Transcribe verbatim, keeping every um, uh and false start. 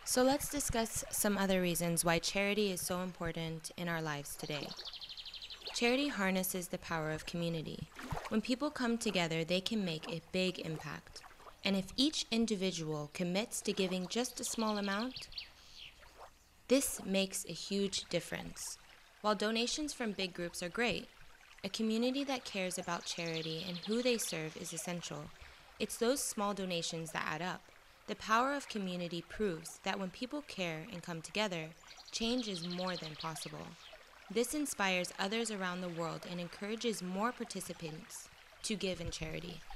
So let's discuss some other reasons why charity is so important in our lives today. Charity harnesses the power of community. When people come together, they can make a big impact. And if each individual commits to giving just a small amount, this makes a huge difference. While donations from big groups are great, a community that cares about charity and who they serve is essential. It's those small donations that add up. The power of community proves that when people care and come together, change is more than possible. This inspires others around the world and encourages more participants to give in charity.